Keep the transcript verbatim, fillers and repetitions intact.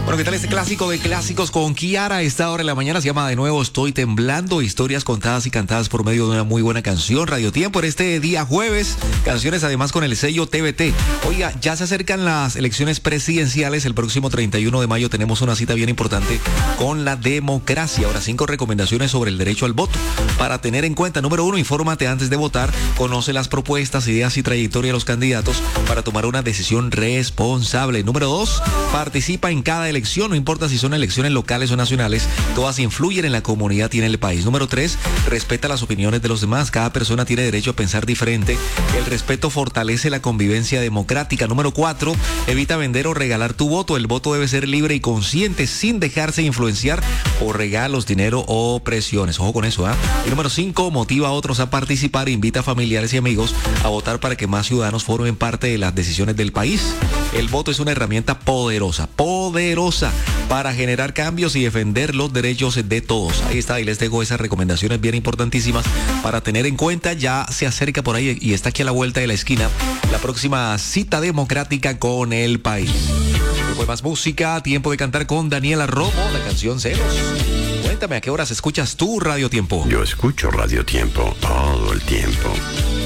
Bueno, ¿qué tal este clásico de clásicos con Kiara? A esta hora de la mañana se llama de nuevo Estoy Temblando. Historias contadas y cantadas por medio de una muy buena canción. Radio Tiempo en este día jueves. Canciones además con el sello T V T. Oiga, ya se acercan las elecciones presidenciales. El próximo treinta y uno de mayo tenemos una cita bien importante con la democracia. Ahora, cinco recomendaciones sobre el derecho al voto. Para tener en cuenta, número uno, infórmate antes de votar. Conoce las propuestas, ideas y trayectoria de los candidatos para tomar una decisión responsable. Número dos, participa en cada elección, no importa si son elecciones locales o nacionales, todas influyen en la comunidad y en el país. Número tres, respeta las opiniones de los demás, cada persona tiene derecho a pensar diferente, el respeto fortalece la convivencia democrática. Número cuatro, evita vender o regalar tu voto, el voto debe ser libre y consciente sin dejarse influenciar por regalos, dinero o presiones. Ojo con eso, ¿ah? ¿eh? Y número cinco, motiva a otros a participar, invita a familiares y amigos a votar para que más ciudadanos formen parte de las decisiones del país. El voto es una herramienta poderosa, poderosa para generar cambios y defender los derechos de todos. Ahí está, y les dejo esas recomendaciones bien importantísimas para tener en cuenta. Ya se acerca por ahí y está aquí a la vuelta de la esquina la próxima cita democrática con el país. Después más música, tiempo de cantar con Daniela Romo, la canción Celos. Cuéntame, ¿a qué horas escuchas tú Radio Tiempo? Yo escucho Radio Tiempo todo el tiempo.